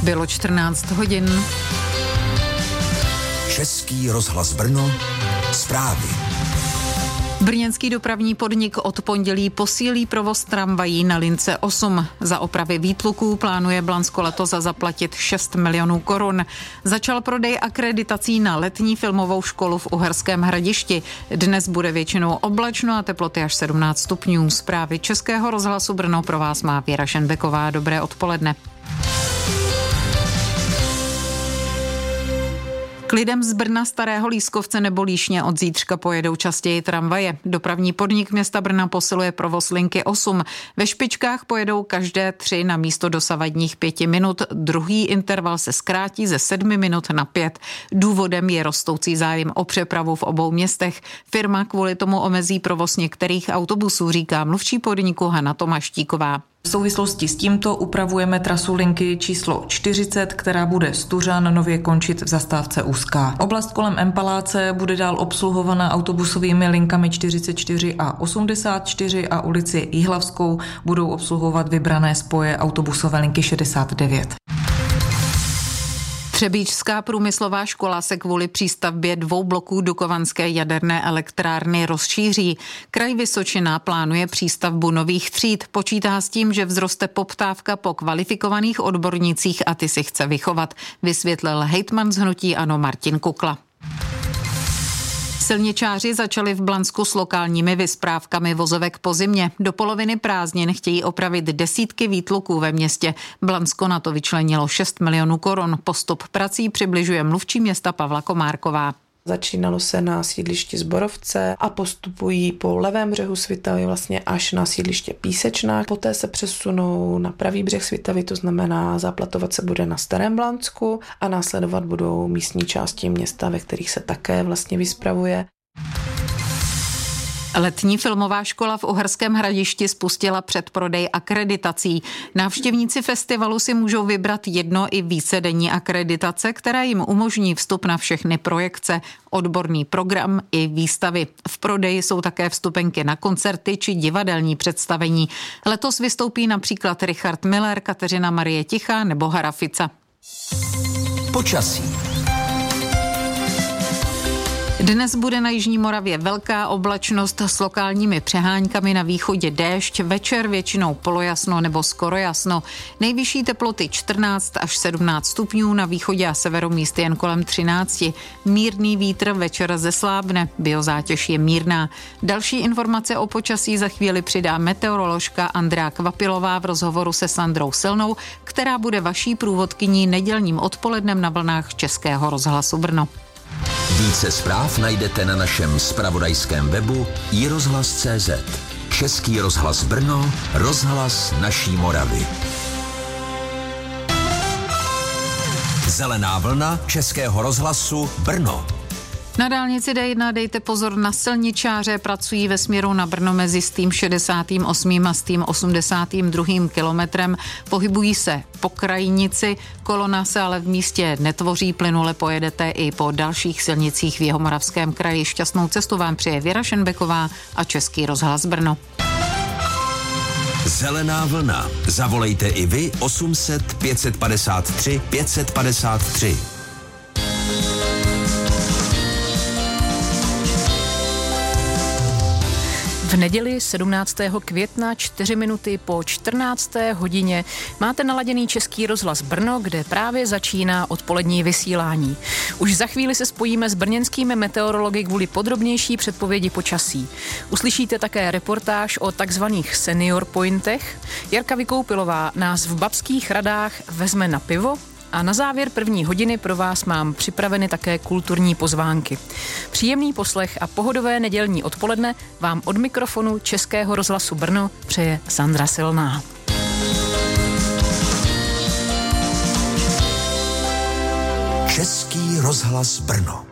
Bylo 14 hodin. Český rozhlas Brno, zprávy. Brněnský dopravní podnik od pondělí posílí provoz tramvají na lince 8. Za opravy výtluků plánuje Blansko letos zaplatit 6 milionů korun. Začal prodej akreditací na letní filmovou školu v Uherském Hradišti. Dnes bude většinou oblačno a teploty až 17 stupňů. Zprávy Českého rozhlasu Brno pro vás má Věra Šenbeková. Dobré odpoledne. K lidem z Brna, Starého Lískovce nebo Líšně od zítřka pojedou častěji tramvaje. Dopravní podnik města Brna posiluje provoz linky 8. Ve špičkách pojedou každé 3 na místo dosavadních 5 minut. Druhý interval se zkrátí ze 7 minut na 5. Důvodem je rostoucí zájem o přepravu v obou městech. Firma kvůli tomu omezí provoz některých autobusů, říká mluvčí podniku Hana Tomaštíková. V souvislosti s tímto upravujeme trasu linky číslo 40, která bude z Tuřan nově končit v zastávce Úzká. Oblast kolem Empaláce bude dál obsluhovaná autobusovými linkami 44 a 84 a ulici Jihlavskou budou obsluhovat vybrané spoje autobusové linky 69. Třebíčská průmyslová škola se kvůli přístavbě 2 bloků Dukovanské jaderné elektrárny rozšíří. Kraj Vysočina plánuje přístavbu nových tříd. Počítá s tím, že vzroste poptávka po kvalifikovaných odbornících a ty si chce vychovat, vysvětlil hejtman z hnutí ANO Martin Kukla. Silničáři začali v Blansku s lokálními vysprávkami vozovek po zimě. Do poloviny prázdnin chtějí opravit desítky výtluků ve městě. Blansko na to vyčlenilo 6 milionů korun. Postup prací přibližuje mluvčí města Pavla Komárková. Začínalo se na sídlišti Zborovce a postupují po levém břehu Svitavy vlastně až na sídliště Písečná. Poté se přesunou na pravý břeh Svitavy, to znamená záplatovat se bude na Starém Blansku a následovat budou místní části města, ve kterých se také vlastně vyspravuje. Letní filmová škola v Uherském Hradišti spustila předprodej akreditací. Návštěvníci festivalu si můžou vybrat jedno i vícedenní akreditace, která jim umožní vstup na všechny projekce, odborný program i výstavy. V prodeji jsou také vstupenky na koncerty či divadelní představení. Letos vystoupí například Richard Miller, Kateřina Marie Tichá nebo Hara Fica. Počasí. Dnes bude na jižní Moravě velká oblačnost s lokálními přeháňkami, na východě déšť, večer většinou polojasno nebo skoro jasno. Nejvyšší teploty 14 až 17 stupňů, na východě a severu místy jen kolem 13. Mírný vítr večer zeslábne, biozátěž je mírná. Další informace o počasí za chvíli přidá meteoroložka Andrea Kvapilová v rozhovoru se Sandrou Silnou, která bude vaší průvodkyní nedělním odpolednem na vlnách Českého rozhlasu Brno. Více zpráv najdete na našem zpravodajském webu iRozhlas.cz. Český rozhlas Brno, rozhlas naší Moravy. Zelená vlna Českého rozhlasu Brno. Na dálnici D1 dejte pozor na silničáře, pracují ve směru na Brno mezi s tím 68. a s tím 82. kilometrem. Pohybují se po krajnici, kolona se ale v místě netvoří, plynule pojedete i po dalších silnicích v Jihomoravském kraji. Šťastnou cestu vám přeje Věra Šenbeková a Český rozhlas Brno. Zelená vlna. Zavolejte i vy 800 553 553. V neděli 17. května 4 minuty po 14. hodině máte naladěný Český rozhlas Brno, kde právě začíná odpolední vysílání. Už za chvíli se spojíme s brněnskými meteorology kvůli podrobnější předpovědi počasí. Uslyšíte také reportáž o takzvaných senior pointech. Jarka Vykoupilová nás v Babských Radách vezme na pivo. A na závěr první hodiny pro vás mám připraveny také kulturní pozvánky. Příjemný poslech a pohodové nedělní odpoledne vám od mikrofonu Českého rozhlasu Brno přeje Sandra Silná. Český rozhlas Brno.